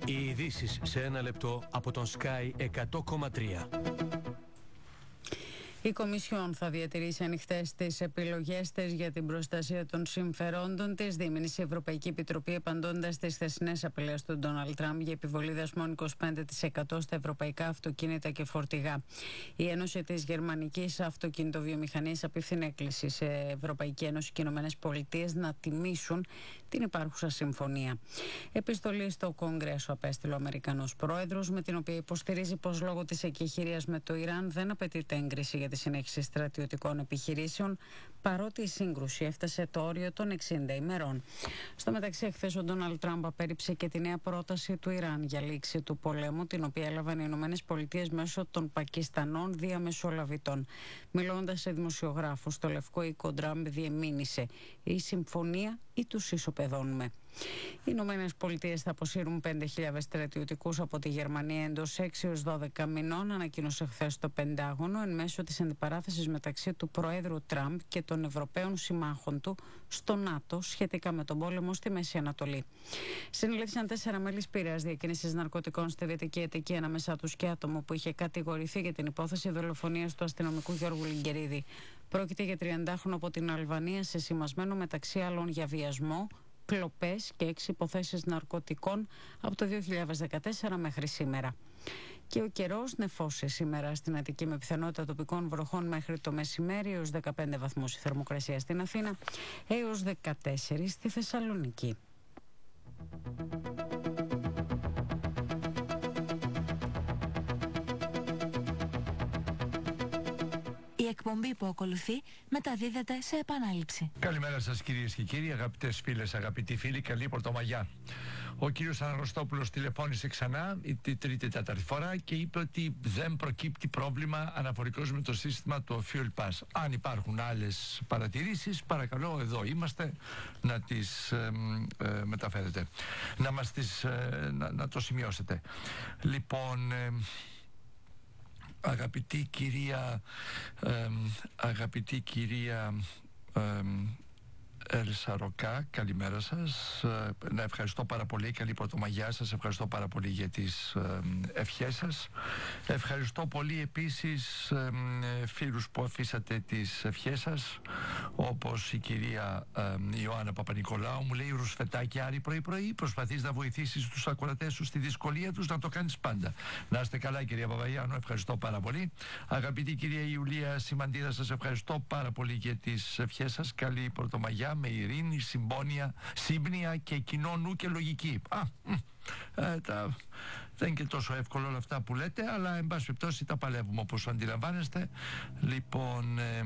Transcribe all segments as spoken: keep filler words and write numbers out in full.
Οι ειδήσεις σε ένα λεπτό από τον Sky εκατό κόμμα τρία. Η Κομισιόν θα διατηρήσει ανοιχτές τις επιλογές της για την προστασία των συμφερόντων της, διήμενησε η Ευρωπαϊκή Επιτροπή, απαντώντας στις χθεσινές απειλές του Ντόναλντ Τραμπ για επιβολή δασμών είκοσι πέντε τοις εκατό στα ευρωπαϊκά αυτοκίνητα και φορτηγά. Η Ένωση της Γερμανικής Αυτοκινητοβιομηχανίας απίφθινε έκκληση σε Ευρωπαϊκή Ένωση και Ηνωμένες Πολιτείες να τιμήσουν την υπάρχουσα συμφωνία. Επιστολή στο Κογκρέσο απέστειλε ο Αμερικανός Πρόεδρος, με την οποία υποστηρίζει πως λόγω της εκεχηρίας με το Ιράν δεν απαιτείται έγκριση για τη συνέχιση στρατιωτικών επιχειρήσεων, παρότι η σύγκρουση έφτασε το όριο των εξήντα ημερών. Στο μεταξύ, εχθές ο Ντόναλντ Τραμπ απέρριψε και τη νέα πρόταση του Ιράν για λήξη του πολέμου, την οποία έλαβαν οι Ηνωμένες Πολιτείες μέσω των Πακιστανών διαμεσολαβητών. Μιλώντας σε δημοσιογράφους στο Λευκό Οίκο, Τραμπ διεμήνυσε: «Η συμφωνία ή τους ισοπεδώνουμε». Οι Ηνωμένες Πολιτείες θα αποσύρουν πέντε χιλιάδες στρατιωτικούς από τη Γερμανία εντός έξι έως δώδεκα μηνών, ανακοίνωσε χθες το Πεντάγωνο, εν μέσω της αντιπαράθεσης μεταξύ του Προέδρου Τραμπ και των Ευρωπαίων συμμάχων του στο ΝΑΤΟ σχετικά με τον πόλεμο στη Μέση Ανατολή. Συνελήφθησαν τέσσερα μέλη πείρας διακίνησης ναρκωτικών στη Δυτική Αττική, ανάμεσά τους και άτομο που είχε κατηγορηθεί για την υπόθεση δολοφονίας του αστυνομικού Γιώργου Λιγκερίδη. Πρόκειται για τριαντάχρονο από την Αλβανία, σεσημασμένο μεταξύ άλλων για βιασμό, κλοπές και έξι υποθέσεις ναρκωτικών από το δύο χιλιάδες δεκατέσσερα μέχρι σήμερα. Και ο καιρός νεφώσει σήμερα στην Αττική, με πιθανότητα τοπικών βροχών μέχρι το μεσημέρι, έως δεκαπέντε βαθμούς η θερμοκρασία στην Αθήνα, έως δεκατέσσερα στη Θεσσαλονίκη. Η εκπομπή που ακολουθεί μεταδίδεται σε επανάληψη. Καλημέρα σας κυρίες και κύριοι, αγαπητές φίλες, αγαπητοί φίλοι, καλή Πρωτομαγιά. Ο κύριος Αναγνωστόπουλος τηλεφώνησε ξανά η τρίτη-τέταρτη φορά και είπε ότι δεν προκύπτει πρόβλημα αναφορικώς με το σύστημα του Fuel Pass. Αν υπάρχουν άλλες παρατηρήσεις, παρακαλώ, εδώ είμαστε, να τις ε, ε, μεταφέρετε, να, μας τις, ε, να, να το σημειώσετε. Λοιπόν... Ε, Αγαπητή κυρία, ε, αγαπητή κυρία ε, Έλσα Ροκά, καλημέρα σας. Ε, να ευχαριστώ πάρα πολύ, καλή Πρωτομαγιά σας. Ευχαριστώ πάρα πολύ για τις ε, ευχές σας. Ευχαριστώ πολύ επίσης ε, φίλους που αφήσατε τις ευχές σας, όπως η κυρία ε, Ιωάννα Παπα-Νικολάου. Μου λέει: Ρουσφετάκι Άρη, πρωί πρωί προσπαθείς να βοηθήσεις τους ακροατές σου στη δυσκολία τους, να το κάνεις πάντα. Να είστε καλά κυρία Παπαγιάννου, ευχαριστώ πάρα πολύ. Αγαπητή κυρία Ιουλία Σιμαντίδα, σας ευχαριστώ πάρα πολύ για τις ευχές σας. Καλή Πρωτομαγιά, με ειρήνη, συμπόνια, σύμπνοια και κοινό νου και λογική. Α, ε, τα, δεν είναι και τόσο εύκολο όλα αυτά που λέτε, αλλά εν πάση περιπτώσει τα παλεύουμε, όπως αντιλαμβάνεστε. Λοιπόν, ε,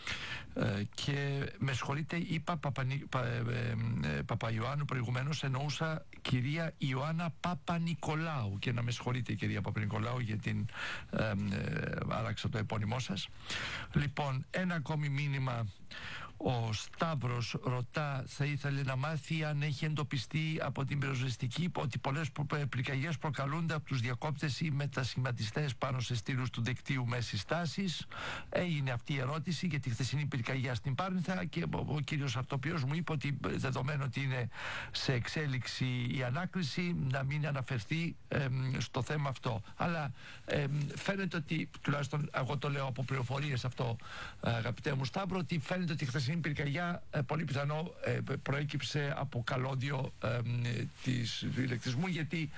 ε, και με συγχωρείτε, είπα Παπα, πα, ε, ε, Παπαϊωάννου προηγουμένως, εννοούσα κυρία Ιωάννα Παπα-Νικολάου, και να με συγχωρείτε κυρία Παπα-Νικολάου για την ε, ε, άλλαξα το επώνυμό σας. Λοιπόν, ένα ακόμη μήνυμα. Ο Σταύρος ρωτά, θα ήθελε να μάθει αν έχει εντοπιστεί από την πυροσβεστική ότι πολλές πυρκαγιές προκαλούνται από τους διακόπτες ή μετασχηματιστές πάνω σε στήλους του δικτύου μέσης τάσης. Έγινε αυτή η ερώτηση για τη χθεσινή πυρκαγιά στην Πάρνηθα και ο, ο κύριος Αυτοποιός μου είπε ότι δεδομένου ότι είναι σε εξέλιξη η ανάκριση, να μην αναφερθεί ε, στο θέμα αυτό. Αλλά ε, φαίνεται ότι, τουλάχιστον εγώ το λέω από πληροφορίες αυτό, αγαπητέ μου Σταύρο, ότι φαίνεται ότι η χθεσινή πυρκαγιά ε, πολύ πιθανό ε, προέκυψε από καλώδιο ε, της, του ηλεκτρισμού, γιατί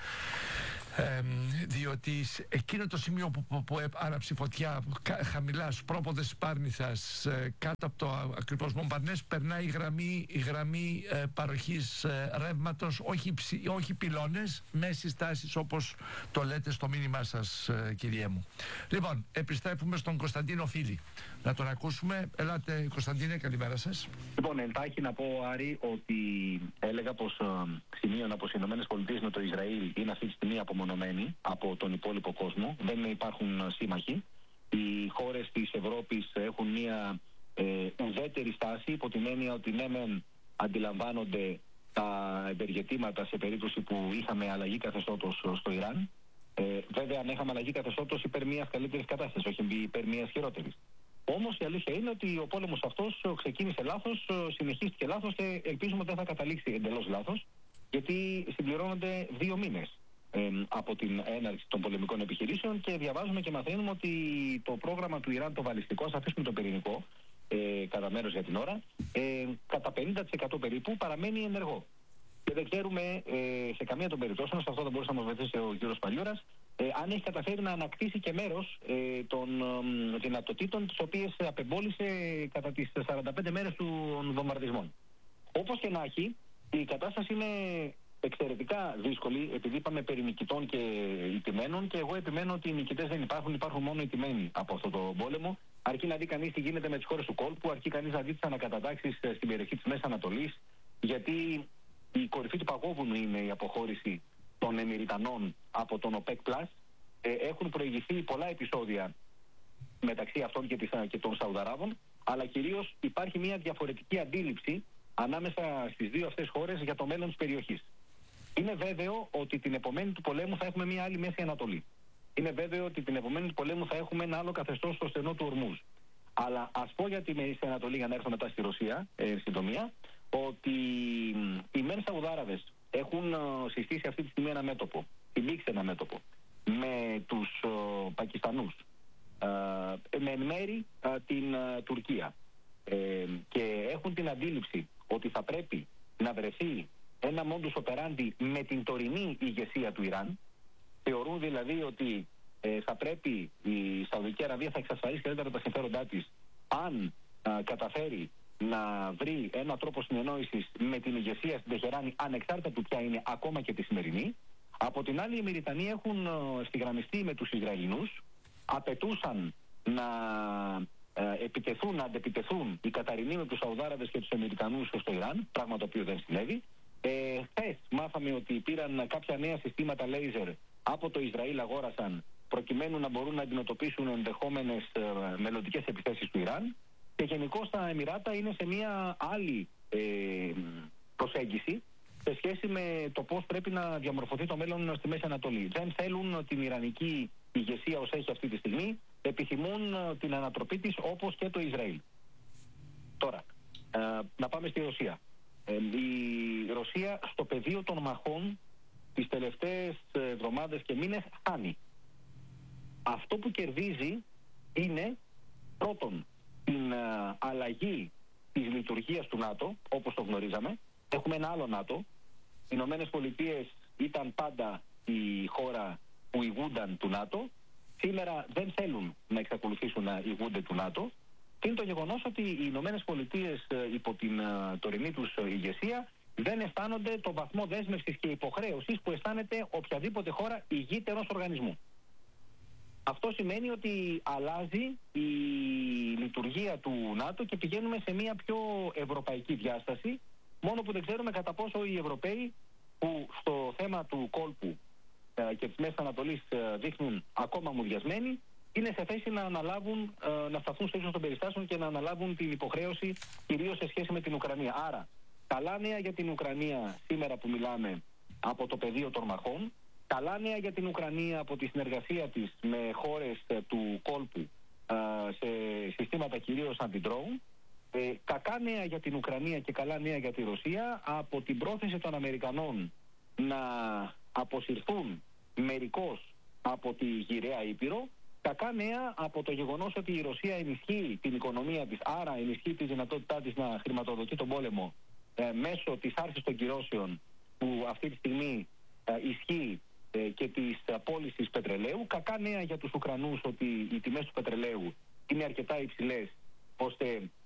ε, διότι εκείνο το σημείο που, που, που άναψε η φωτιά χαμηλά στους πρόποδες της Πάρνηθας, ε, κάτω από το ακριβώς Μομπαρνές, περνάει η γραμμή, η γραμμή ε, παροχής ε, ρεύματος, όχι, όχι πυλώνες, μέσης τάσης, όπως το λέτε στο μήνυμά σας, ε, κυρία μου. Λοιπόν, επιστρέφουμε στον Κωνσταντίνο Φίλη. Να τον ακούσουμε. Ελάτε Κωνσταντίνε, καλημέρα σας. Λοιπόν, εντάχει να πω, Άρη, ότι έλεγα πως ε, σημείωνα πως οι Ηνωμένες Πολιτείες με το Ισραήλ είναι αυτή τη στιγμή απομονωμένοι από τον υπόλοιπο κόσμο. Δεν υπάρχουν σύμμαχοι. Οι χώρες της Ευρώπης έχουν μια ε, ουδέτερη στάση, υπό την έννοια ότι ναι μεν αντιλαμβάνονται τα ευεργετήματα σε περίπτωση που είχαμε αλλαγή καθεστώτος στο Ιράν. Ε, βέβαια, αν είχαμε αλλαγή καθεστώτος υπέρ μιας καλύτερης κατάστασης, όχι υπέρ μιας χειρότερης. Όμως η αλήθεια είναι ότι ο πόλεμος αυτός ξεκίνησε λάθος, συνεχίστηκε λάθος και ελπίζουμε ότι δεν θα καταλήξει εντελώς λάθος, γιατί συμπληρώνονται δύο μήνες ε, από την έναρξη των πολεμικών επιχειρήσεων, και διαβάζουμε και μαθαίνουμε ότι το πρόγραμμα του Ιράν, το βαλιστικό, ας αφήσουμε το πυρηνικό ε, κατά μέρος για την ώρα, ε, κατά πενήντα τοις εκατό περίπου παραμένει ενεργό. Και δεν ξέρουμε ε, σε καμία των περιπτώσεων, σε αυτό θα μπορούσε να μας βοηθήσει ο κ. Παλιούρας, ε, αν έχει καταφέρει να ανακτήσει και μέρος ε, των ε, δυνατοτήτων τις οποίες απεμπόλησε κατά τις σαράντα πέντε μέρες των βομβαρδισμών. Όπως και να έχει, η κατάσταση είναι εξαιρετικά δύσκολη, επειδή είπαμε περί νικητών και ηττημένων, και εγώ επιμένω ότι οι νικητές δεν υπάρχουν, υπάρχουν μόνο ηττημένοι από αυτό το πόλεμο. Αρκεί να δει κανείς τι γίνεται με τις χώρες του κόλπου, αρκεί κανείς να δει τις ανακατατάξεις στην περιοχή της Μέσης Ανατολής, γιατί η κορυφή του παγόβουνου είναι η αποχώρηση των Εμιριτανών από τον ΟΠΕΚ Plus. Ε, έχουν προηγηθεί πολλά επεισόδια μεταξύ αυτών και, της, και των Σαουδαράβων, αλλά κυρίως υπάρχει μια διαφορετική αντίληψη ανάμεσα στις δύο αυτές χώρες για το μέλλον της περιοχής. Είναι βέβαιο ότι την επομένη του πολέμου θα έχουμε μια άλλη Μέση Ανατολή. Είναι βέβαιο ότι την επομένη του πολέμου θα έχουμε ένα άλλο καθεστώς στο στενό του Ορμούζ. Αλλά ας πω για τη Μέση Ανατολή, για να έρθω μετά στη Ρωσία, ε, συντομία, ότι οι μεν Σαουδάραβες έχουν συστήσει αυτή τη στιγμή ένα μέτωπο, τυλίξει ένα μέτωπο, με τους uh, Πακιστανούς, uh, με εν μέρη uh, την uh, Τουρκία, ε, και έχουν την αντίληψη ότι θα πρέπει να βρεθεί ένα modus operandi με την τωρινή ηγεσία του Ιράν. Θεωρούν δηλαδή ότι ε, θα πρέπει η Σαουδική Αραβία θα εξασφαλίσει καλύτερα τα συμφέροντά της αν α, καταφέρει να βρει ένα τρόπο συνεννόησης με την ηγεσία στην Τεχεράνη, ανεξάρτητα του ποια είναι, ακόμα και τη σημερινή. Από την άλλη, οι Αμερικανοί έχουν ε, ευθυγραμμιστεί με τους Ισραηλινούς, απαιτούσαν να ε, επιτεθούν, να αντεπιτεθούν οι Καταρινοί με τους Σαουδάραβες και τους Αμερικανούς στο Ιράν, πράγμα το οποίο δεν συνέβη. Ε, χθες μάθαμε ότι πήραν κάποια νέα συστήματα λέιζερ από το Ισραήλ, αγόρασαν, προκειμένου να μπορούν να αντιμετωπίσουν ενδεχόμενες ε, μελλοντικές επιθέσεις του Ιράν. Και γενικώς τα Εμιράτα είναι σε μια άλλη ε, προσέγγιση σε σχέση με το πώς πρέπει να διαμορφωθεί το μέλλον στη Μέση Ανατολή. Δεν θέλουν την ιρανική ηγεσία ως έχει αυτή τη στιγμή, επιθυμούν την ανατροπή της όπως και το Ισραήλ. Τώρα, ε, να πάμε στη Ρωσία. Ε, η Ρωσία στο πεδίο των μαχών τις τελευταίες εβδομάδες και μήνες χάνει. Αυτό που κερδίζει είναι πρώτον την uh, αλλαγή της λειτουργίας του ΝΑΤΟ, όπως το γνωρίζαμε. Έχουμε ένα άλλο ΝΑΤΟ. Οι Ηνωμένες Πολιτείες ήταν πάντα η χώρα που ηγούνταν του ΝΑΤΟ. Σήμερα δεν θέλουν να εξακολουθήσουν να ηγούνται του ΝΑΤΟ. Και είναι το γεγονός ότι οι Ηνωμένες Πολιτείες uh, υπό την uh, τωρινή τους uh, ηγεσία δεν αισθάνονται το βαθμό δέσμευσης και υποχρέωσης που αισθάνεται οποιαδήποτε χώρα ηγείται ενός οργανισμού. Αυτό σημαίνει ότι αλλάζει η λειτουργία του ΝΑΤΟ και πηγαίνουμε σε μια πιο ευρωπαϊκή διάσταση, μόνο που δεν ξέρουμε κατά πόσο οι Ευρωπαίοι, που στο θέμα του κόλπου ε, και της Μέσης Ανατολής ε, δείχνουν ακόμα μουδιασμένοι, είναι σε θέση να αναλάβουν, ε, να σταθούν στο ύψος των περιστάσεων και να αναλάβουν την υποχρέωση, κυρίως σε σχέση με την Ουκρανία. Άρα, καλά νέα για την Ουκρανία σήμερα που μιλάμε από το πεδίο των μαχών. Καλά νέα για την Ουκρανία από τη συνεργασία της με χώρες του κόλπου σε συστήματα κυρίως αντι-drone. Ε, κακά νέα για την Ουκρανία και καλά νέα για τη Ρωσία από την πρόθεση των Αμερικανών να αποσυρθούν μερικώς από τη γυραιά Ήπειρο. Κακά νέα από το γεγονός ότι η Ρωσία ενισχύει την οικονομία της, άρα ενισχύει τη δυνατότητά της να χρηματοδοτεί τον πόλεμο ε, μέσω της άρσης των κυρώσεων που αυτή τη στιγμή ε, ισχύει και της πώλησης πετρελαίου. Κακά νέα για τους Ουκρανούς ότι οι τιμές του πετρελαίου είναι αρκετά υψηλές ώστε